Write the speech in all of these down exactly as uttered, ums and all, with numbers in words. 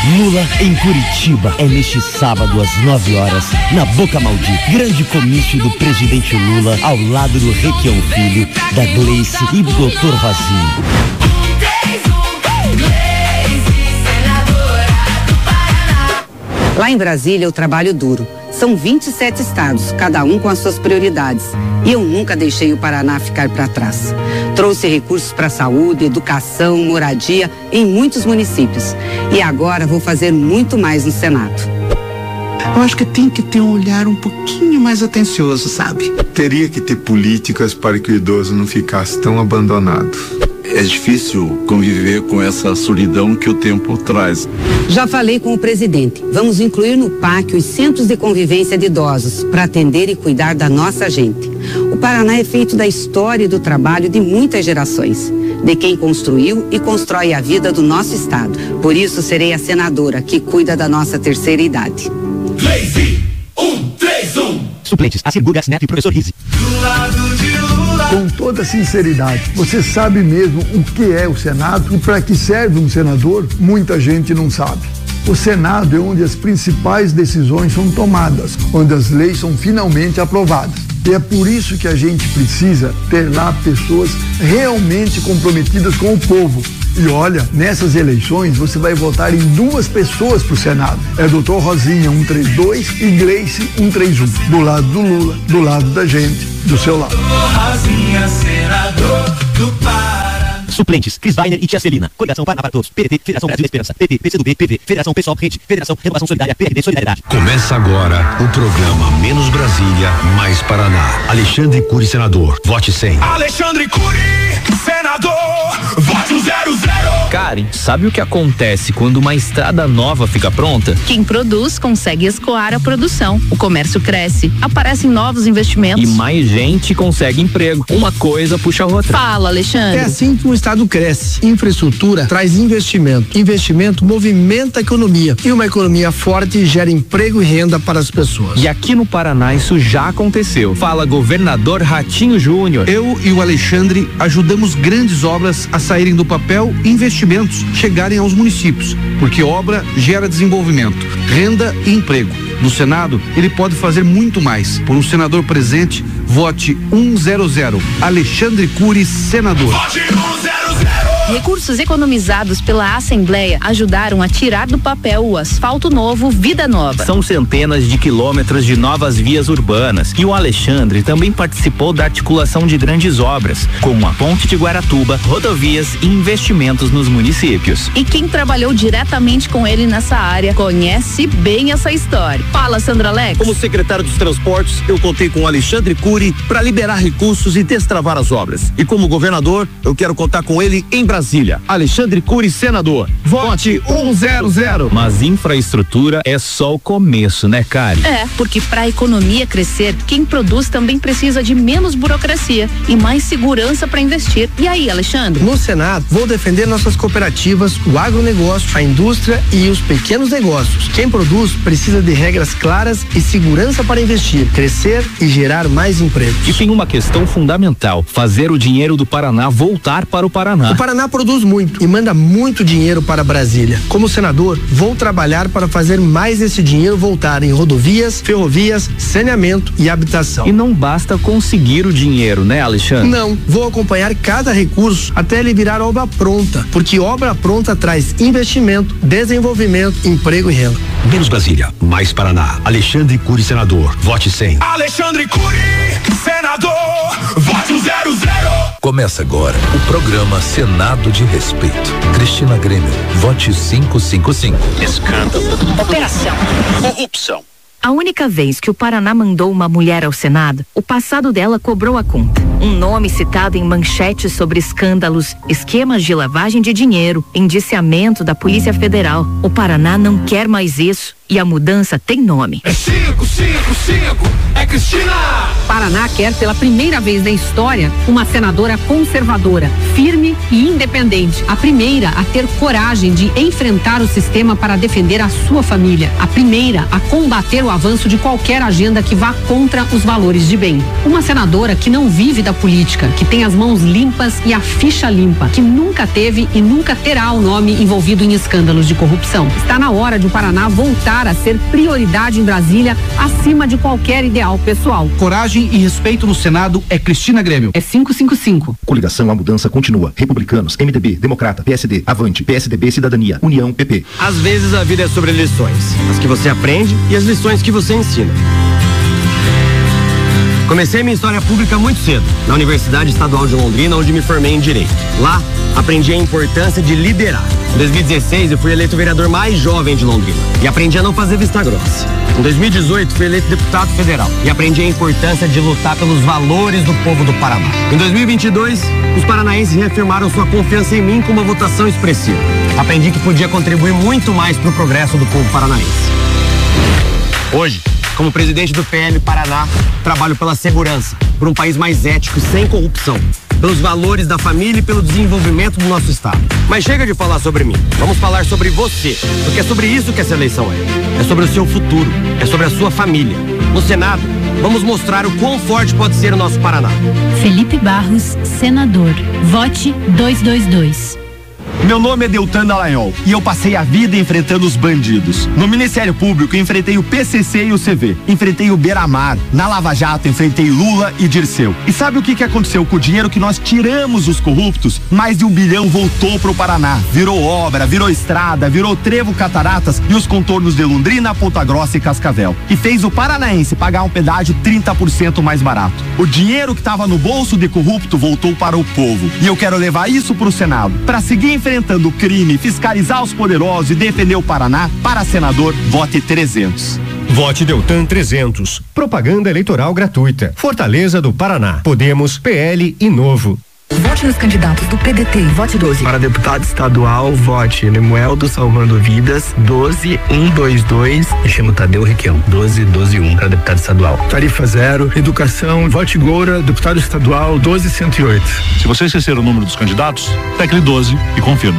Lula em Curitiba. É neste sábado às nove horas, na Boca Maldita. Grande comício do presidente Lula ao lado do Requião Filho, da Gleice e do doutor Rosinho. Lá em Brasília eu trabalho duro. São vinte e sete estados, cada um com as suas prioridades. E eu nunca deixei o Paraná ficar para trás. Trouxe recursos para saúde, educação, moradia em muitos municípios. E agora vou fazer muito mais no Senado. Eu acho que tem que ter um olhar um pouquinho mais atencioso, sabe? Teria que ter políticas para que o idoso não ficasse tão abandonado. É difícil conviver com essa solidão que o tempo traz. Já falei com o presidente. Vamos incluir no P A C os centros de convivência de idosos para atender e cuidar da nossa gente. O Paraná é feito da história e do trabalho de muitas gerações, de quem construiu e constrói a vida do nosso estado. Por isso serei a senadora que cuida da nossa terceira idade. Gleice, um, três, um. Suplentes, Acir Gugas Neto e professor Rizzi. Do lado de Lula. Com toda sinceridade, você sabe mesmo o que é o Senado e para que serve um senador? Muita gente não sabe. O Senado é onde as principais decisões são tomadas, onde as leis são finalmente aprovadas. E é por isso que a gente precisa ter lá pessoas realmente comprometidas com o povo. E olha, nessas eleições você vai votar em duas pessoas pro Senado. É doutor Rosinha um três dois e Gleice um três um. Do lado do Lula, do lado da gente, do seu lado. Rosinha, senador do Paraná. Suplentes, Cris Weiner e Tia Celina. Coligação Paraná para Todos. P D T, Federação Brasil Esperança. P T, P C do B, P V, Federação Pessoal Rede, Federação Renovação Solidária, P R D Solidariedade. Começa agora o programa Menos Brasília, Mais Paraná. Alexandre Cury, senador. Vote cem. Alexandre Cury, senador. Vote zero zero. Karen, sabe o que acontece quando uma estrada nova fica pronta? Quem produz consegue escoar a produção. O comércio cresce, aparecem novos investimentos. E mais gente consegue emprego. Uma coisa puxa a outra. Fala, Alexandre. É assim que um estado cresce. Infraestrutura traz investimento. Investimento movimenta a economia. E uma economia forte gera emprego e renda para as pessoas. E aqui no Paraná isso já aconteceu. Fala governador Ratinho Júnior. Eu e o Alexandre ajudamos grandes obras a saírem do papel e investimentos chegarem aos municípios, porque obra gera desenvolvimento, renda e emprego. No Senado, ele pode fazer muito mais. Por um senador presente, vote um zero zero. Alexandre Cury, senador. Vote um zero zero. Recursos economizados pela Assembleia ajudaram a tirar do papel o asfalto novo Vida Nova. São centenas de quilômetros de novas vias urbanas e o Alexandre também participou da articulação de grandes obras, como a Ponte de Guaratuba, rodovias e investimentos nos municípios. E quem trabalhou diretamente com ele nessa área conhece bem essa história. Fala, Sandra Alex. Como secretário dos Transportes, eu contei com o Alexandre Cury para liberar recursos e destravar as obras. E como governador, eu quero contar com ele em Brasília. Alexandre Cury, senador. Vote um zero zero. Mas infraestrutura é só o começo, né, Karen? É, porque para a economia crescer, quem produz também precisa de menos burocracia e mais segurança para investir. E aí, Alexandre? No Senado, vou defender nossas cooperativas, o agronegócio, a indústria e os pequenos negócios. Quem produz precisa de regras claras e segurança para investir, crescer e gerar mais empregos. E tem uma questão fundamental: fazer o dinheiro do Paraná voltar para o Paraná. O Paraná produz muito e manda muito dinheiro para Brasília. Como senador, vou trabalhar para fazer mais esse dinheiro voltar em rodovias, ferrovias, saneamento e habitação. E não basta conseguir o dinheiro, né, Alexandre? Não, vou acompanhar cada recurso até ele virar obra pronta, porque obra pronta traz investimento, desenvolvimento, emprego e renda. Menos Brasília, Mais Paraná. Alexandre Cury, senador. Vote cem. Alexandre Cury, senador. Vote zero zero. Começa agora o programa Senado de Respeito. Cristina Grêmio, vote cinco cinco cinco. Escândalo. Operação. Corrupção. A única vez que o Paraná mandou uma mulher ao Senado, o passado dela cobrou a conta. Um nome citado em manchetes sobre escândalos, esquemas de lavagem de dinheiro, indiciamento da Polícia Federal. O Paraná não quer mais isso. E a mudança tem nome. É cinco, cinco, cinco, é Cristina! Paraná quer pela primeira vez na história uma senadora conservadora, firme e independente. A primeira a ter coragem de enfrentar o sistema para defender a sua família. A primeira a combater o avanço de qualquer agenda que vá contra os valores de bem. Uma senadora que não vive da política, que tem as mãos limpas e a ficha limpa, que nunca teve e nunca terá o nome envolvido em escândalos de corrupção. Está na hora de o Paraná voltar a ser prioridade em Brasília, acima de qualquer ideal pessoal. Coragem e respeito no Senado é Cristina Grêmio. É cinco cinco cinco. Coligação A Mudança continua. Republicanos, M D B, Democrata, P S D, Avante, P S D B, Cidadania, União, P P. Às vezes a vida é sobre lições, as que você aprende e as lições que você ensina. Comecei minha história pública muito cedo, na Universidade Estadual de Londrina, onde me formei em Direito. Lá, aprendi a importância de liderar. Em dois mil e dezesseis, eu fui eleito o vereador mais jovem de Londrina e aprendi a não fazer vista grossa. Em dois mil e dezoito, fui eleito deputado federal e aprendi a importância de lutar pelos valores do povo do Paraná. Em dois mil e vinte e dois, os paranaenses reafirmaram sua confiança em mim com uma votação expressiva. Aprendi que podia contribuir muito mais para o progresso do povo paranaense. Hoje, como presidente do P L Paraná, trabalho pela segurança, por um país mais ético e sem corrupção, pelos valores da família e pelo desenvolvimento do nosso estado. Mas chega de falar sobre mim, vamos falar sobre você, porque é sobre isso que essa eleição é. É sobre o seu futuro, é sobre a sua família. No Senado, vamos mostrar o quão forte pode ser o nosso Paraná. Felipe Barros, senador. Vote dois dois dois. Meu nome é Deltan Dallagnol e eu passei a vida enfrentando os bandidos. No Ministério Público, enfrentei o P C C e o C V. Enfrentei o Beira-Mar. Na Lava Jato, enfrentei Lula e Dirceu. E sabe o que, que aconteceu com o dinheiro que nós tiramos dos corruptos? Mais de um bilhão voltou pro Paraná. Virou obra, virou estrada, virou trevo, cataratas e os contornos de Londrina, Ponta Grossa e Cascavel. E fez o paranaense pagar um pedágio trinta por cento mais barato. O dinheiro que estava no bolso de corrupto voltou para o povo. E eu quero levar isso pro Senado. Para seguir enfrentando o crime, fiscalizar os poderosos e defender o Paraná, para senador, vote trezentos. Vote Deltan trezentos. Propaganda eleitoral gratuita. Fortaleza do Paraná. Podemos, P L e Novo. Vote nos candidatos do P D T. Vote doze. Para deputado estadual, vote Nemueldo Salvando Vidas, doze um dois dois. Me chamo Tadeu Requião, doze doze um para deputado estadual. Tarifa zero, educação, vote Goura, deputado estadual, doze cento e oito. Se você esquecer o número dos candidatos, tecle doze e confirma.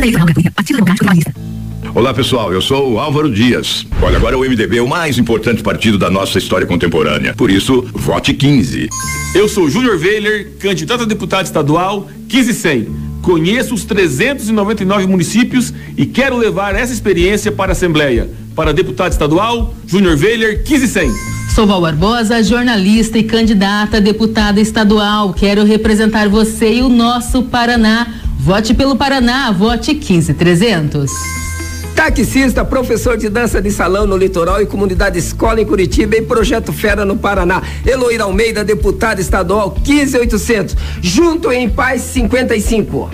Olá pessoal, eu sou o Álvaro Dias. Olha, agora o M D B é o mais importante partido da nossa história contemporânea. Por isso, vote quinze. Eu sou Júnior Weiler, candidato a deputado estadual quinze cem. Conheço os trezentos e noventa e nove municípios e quero levar essa experiência para a Assembleia. Para deputado estadual, Júnior Weiler quinze cem. Sou Val Barbosa, jornalista e candidata a deputada estadual. Quero representar você e o nosso Paraná. Vote pelo Paraná, vote quinze trezentos. Taxista, professor de dança de salão no litoral e comunidade escola em Curitiba e Projeto Fera no Paraná. Eloíra Almeida, deputada estadual quinze oitocentos. Junto em Paz cinquenta e cinco.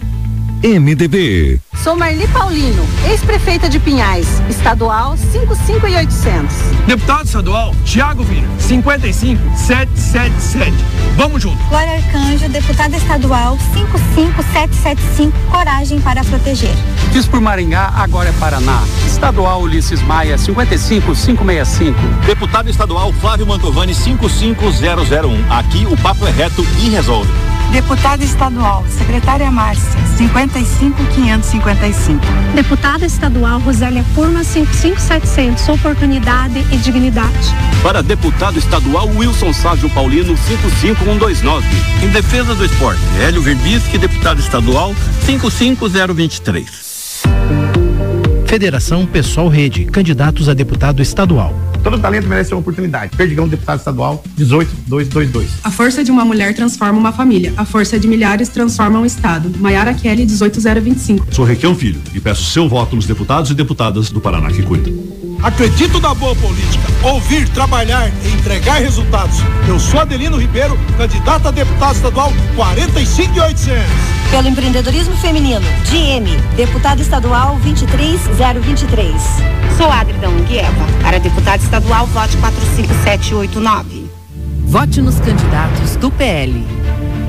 M D B. Sou Marli Paulino, ex-prefeita de Pinhais, estadual cinquenta e cinco e oitocentos. Deputado estadual Thiago Vina, cinquenta e cinco setecentos e setenta e sete. Vamos junto. Glória Arcanjo, deputada estadual cinquenta e cinco setecentos e setenta e cinco. Coragem para proteger. Fiz por Maringá, agora é Paraná. Estadual Ulisses Maia, cinquenta e cinco quinhentos e sessenta e cinco. Deputado estadual Flávio Mantovani, cinquenta e cinco zero zero um. Aqui o papo é reto e resolve. Deputada estadual, secretária Márcia, cinquenta e cinco quinhentos e cinquenta e cinco. Deputada estadual Rosélia Furma, cinquenta e cinco setecentos, oportunidade e dignidade. Para deputado estadual Wilson Sávio Paulino, cinquenta e cinco cento e vinte e nove. Em defesa do esporte, Hélio Verbisque, deputado estadual, cinquenta e cinco zero vinte e três. Federação Pessoal Rede, candidatos a deputado estadual. Todo talento merece uma oportunidade. Perdigão, deputado estadual, dezoito mil duzentos e vinte e dois. A força de uma mulher transforma uma família. A força de milhares transforma um estado. Maiara Kelly, dezoito zero vinte e cinco. Sou Requião Filho e peço seu voto nos deputados e deputadas do Paraná que cuidam. Acredito na boa política. Ouvir, trabalhar e entregar resultados. Eu sou Adelino Ribeiro, candidato a deputado estadual quarenta e cinco mil e oitocentos. Pelo empreendedorismo feminino, D M, deputado estadual vinte e três zero vinte e três. Sou Adrida Unguieva. Para deputado estadual, vote quatro cinco sete oito nove. Vote nos candidatos do P L.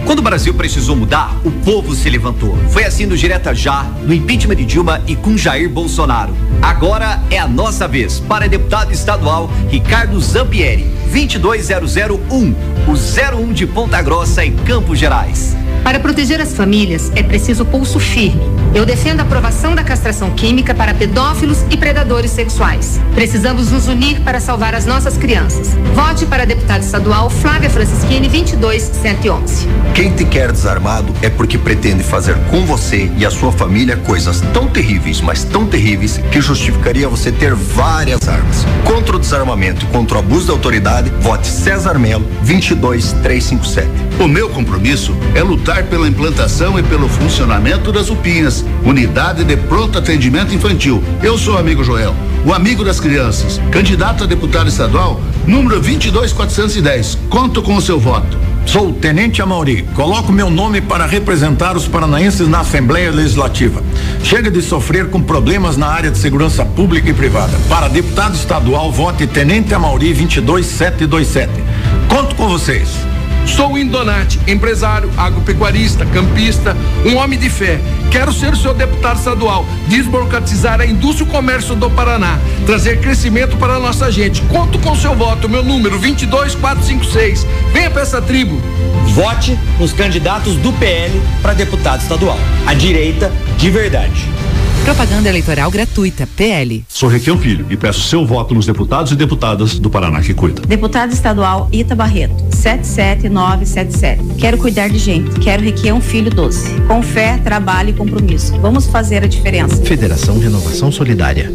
Quando o Brasil precisou mudar, o povo se levantou. Foi assim no Direta Já, no impeachment de Dilma e com Jair Bolsonaro. Agora é a nossa vez. Para deputado estadual, Ricardo Zampieri, vinte e dois zero zero um, o zero um de Ponta Grossa, em Campos Gerais. Para proteger as famílias, é preciso pulso firme. Eu defendo a aprovação da castração química para pedófilos e predadores sexuais. Precisamos nos unir para salvar as nossas crianças. Vote para a deputada estadual Flávia Francischini, vinte e dois cento e onze. Quem te quer desarmado é porque pretende fazer com você e a sua família coisas tão terríveis, mas tão terríveis, que justificaria você ter várias armas. Contra o desarmamento e contra o abuso da autoridade, vote César Melo, vinte e dois trezentos e cinquenta e sete. O meu compromisso é lutar pela implantação e pelo funcionamento das U P I As, Unidade de Pronto Atendimento Infantil. Eu sou o amigo Joel, o amigo das crianças, candidato a deputado estadual, número vinte e dois quatrocentos e dez. Conto com o seu voto. Sou o Tenente Amauri. Coloco meu nome para representar os paranaenses na Assembleia Legislativa. Chega de sofrer com problemas na área de segurança pública e privada. Para deputado estadual, vote Tenente Amauri, vinte e dois sete dois sete. Conto com vocês. Sou Indonati, empresário, agropecuarista, campista, um homem de fé. Quero ser o seu deputado estadual, desburocratizar a indústria e o comércio do Paraná, trazer crescimento para a nossa gente. Conto com o seu voto, meu número vinte e dois quatrocentos e cinquenta e seis. Venha para essa tribo. Vote nos candidatos do P L para deputado estadual. A direita de verdade. Propaganda eleitoral gratuita, P L. Sou Requião Filho e peço seu voto nos deputados e deputadas do Paraná que cuida. Deputado estadual Ita Barreto, sete sete nove sete sete. Quero cuidar de gente. Quero Requião Filho doze. Com fé, trabalho e compromisso. Vamos fazer a diferença. Federação Renovação Solidária.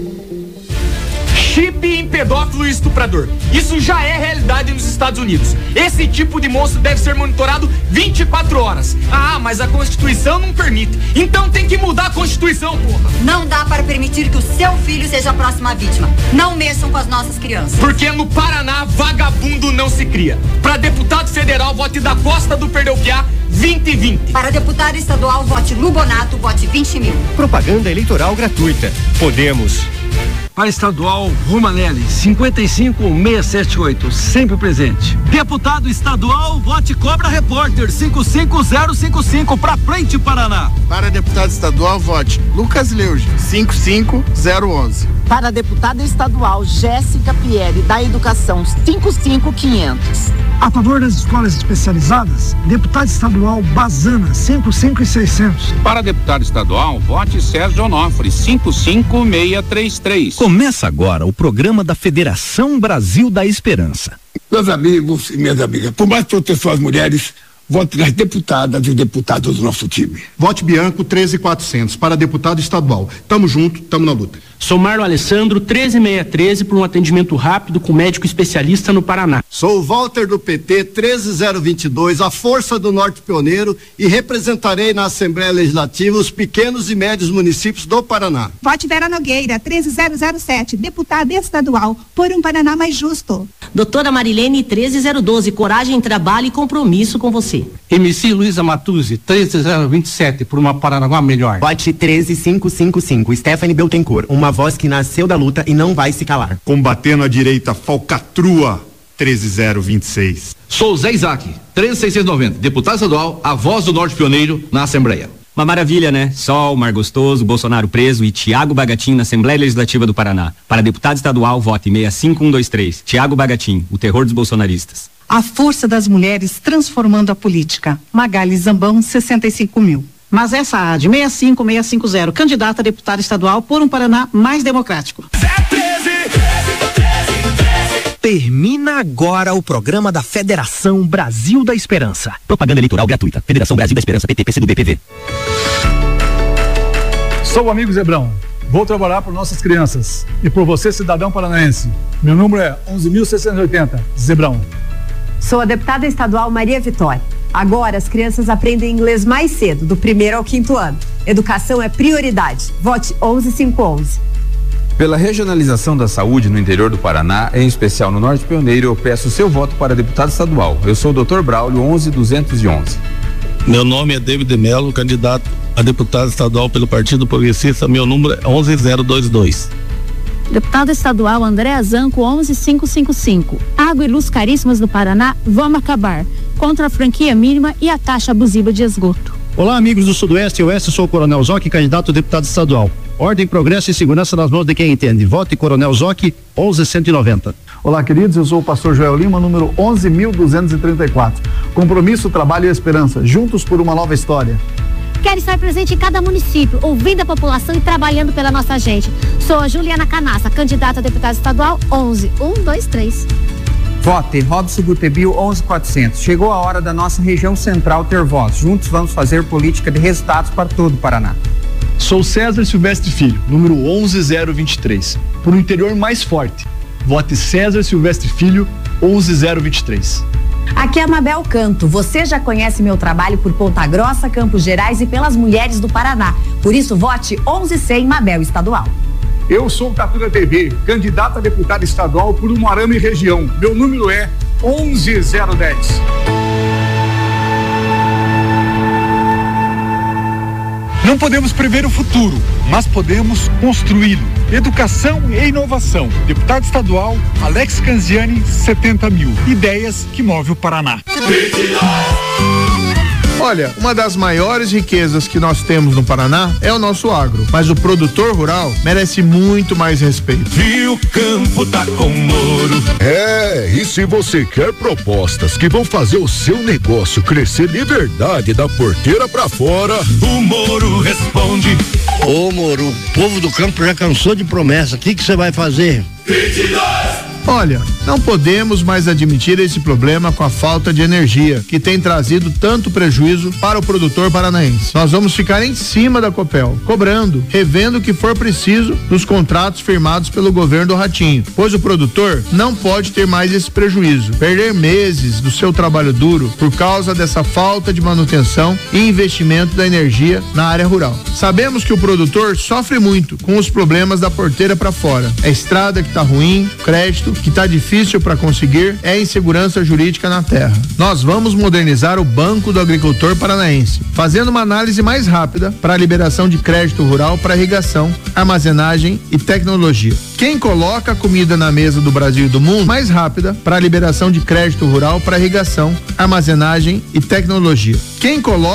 Chip em pedófilo e estuprador. Isso já é realidade nos Estados Unidos. Esse tipo de monstro deve ser monitorado vinte e quatro horas. Ah, mas a Constituição não permite. Então tem que mudar a Constituição, porra. Não dá para permitir que o seu filho seja a próxima vítima. Não mexam com as nossas crianças. Porque no Paraná, vagabundo não se cria. Para deputado federal, vote da Costa do Perdeu Piá, vinte e vinte. Para deputado estadual, vote Lubonato, vote vinte mil. Propaganda eleitoral gratuita. Podemos. Para estadual, Romanelli, cinquenta e cinco seiscentos e setenta e oito, sempre presente. Deputado estadual, vote Cobra Repórter, cinco cinco zero cinco cinco, para frente, Paraná. Para deputado estadual, vote Lucas Leuge, cinco cinco zero um um. Para deputada estadual, Jéssica Pieri, da Educação, cinco cinco quinhentos. A favor das escolas especializadas, deputado estadual Bazana, cinco cinco seiscentos. Para deputado estadual, vote Sérgio Onofre, cinco cinco seis três três. Começa agora o programa da Federação Brasil da Esperança. Meus amigos e minhas amigas, por mais proteção às mulheres, vote nas deputadas e deputados do nosso time. Vote Bianco, treze quatrocentos, para deputado estadual. Tamo junto, tamo na luta. Sou Marlon Alessandro, treze seiscentos e treze, por um atendimento rápido com médico especialista no Paraná. Sou o Walter do P T, treze zero vinte e dois, a força do Norte Pioneiro, e representarei na Assembleia Legislativa os pequenos e médios municípios do Paraná. Vote Vera Nogueira, treze zero zero sete, deputada estadual, por um Paraná mais justo. Doutora Marilene, treze zero doze, coragem, trabalho e compromisso com você. M C Luiza Matuzzi, treze zero vinte e sete, por uma Paranaguá melhor. Vote treze mil quinhentos e cinquenta e cinco, Stephanie Beltencourt, uma voz que nasceu da luta e não vai se calar. Combatendo a direita, falcatrua, treze zero vinte e seis. Sou Zé Isaac, treze mil seiscentos e noventa, deputado estadual, a voz do Norte Pioneiro na Assembleia. Uma maravilha, né? Sol, mar gostoso, Bolsonaro preso e Tiago Bagatin na Assembleia Legislativa do Paraná. Para deputado estadual, vote seis cinco um dois três. Tiago Bagatin, o terror dos bolsonaristas. A força das mulheres transformando a política. Magali Zambão, sessenta e cinco mil. Mas essa A D, seis cinco seis cinco zero, candidata a deputada estadual por um Paraná mais democrático. Termina agora o programa da Federação Brasil da Esperança. Propaganda eleitoral gratuita. Federação Brasil da Esperança, P T, P C do B, P V. Sou o amigo Zebrão. Vou trabalhar por nossas crianças e por você, cidadão paranaense. Meu número é onze mil seiscentos e oitenta, Zebrão. Sou a deputada estadual Maria Vitória. Agora as crianças aprendem inglês mais cedo, do primeiro ao quinto ano. Educação é prioridade. Vote onze cinco onze. Pela regionalização da saúde no interior do Paraná, em especial no Norte Pioneiro, eu peço seu voto para deputado estadual. Eu sou o doutor Braulio, onze duzentos e onze. Meu nome é David Melo, candidato a deputado estadual pelo Partido Progressista. Meu número é onze zero dois dois. Deputado estadual André Azanco, onze mil quinhentos e cinquenta e cinco. Água e luz caríssimas no Paraná, vamos acabar. contra a franquia mínima e a taxa abusiva de esgoto. Olá, amigos do Sudoeste e Oeste, sou o Coronel Zoc, candidato a deputado estadual. Ordem, progresso e segurança nas mãos de quem entende. Vote Coronel Zoc, onze cento e noventa. Olá, queridos, eu sou o pastor Joel Lima, número onze mil duzentos e trinta e quatro. Compromisso, trabalho e esperança, juntos por uma nova história. Quero estar presente em cada município, ouvindo a população e trabalhando pela nossa gente. Sou a Juliana Canassa, candidata a deputada estadual onze um dois três. Vote Robson Gutebil onze mil e quatrocentos. Chegou a hora da nossa região central ter voz. Juntos vamos fazer política de resultados para todo o Paraná. Sou César Silvestre Filho, número onze mil vinte e três. Por um interior mais forte. Vote César Silvestre Filho, onze mil vinte e três. Aqui é a Mabel Canto. Você já conhece meu trabalho por Ponta Grossa, Campos Gerais e pelas mulheres do Paraná. Por isso, vote onze cem Mabel Estadual. Eu sou o Tatu da T V, candidato a deputado estadual por Umuarama e região. Meu número é onze mil dez. Não podemos prever o futuro, mas podemos construí-lo. Educação e inovação. Deputado estadual, Alex Canziani, setenta mil. Ideias que movem o Paraná. Olha, uma das maiores riquezas que nós temos no Paraná é o nosso agro, mas o produtor rural merece muito mais respeito. E o campo tá com Moro. É, e se você quer propostas que vão fazer o seu negócio crescer de verdade da porteira pra fora, o Moro responde. Ô Moro, o povo do campo já cansou de promessa, o que que você vai fazer? vinte e dois. Olha, não podemos mais admitir esse problema com a falta de energia, que tem trazido tanto prejuízo para o produtor paranaense. Nós vamos ficar em cima da Copel, cobrando, revendo o que for preciso nos contratos firmados pelo governo do Ratinho, pois o produtor não pode ter mais esse prejuízo, perder meses do seu trabalho duro por causa dessa falta de manutenção e investimento da energia na área rural. Sabemos que o produtor sofre muito com os problemas da porteira para fora. É estrada que tá ruim, crédito que está difícil para conseguir, é insegurança jurídica na terra. Nós vamos modernizar o Banco do Agricultor Paranaense, fazendo uma análise mais rápida para a liberação de crédito rural para irrigação, armazenagem e tecnologia. Quem coloca a comida na mesa do Brasil e do mundo mais rápida para a liberação de crédito rural para irrigação, armazenagem e tecnologia. Quem coloca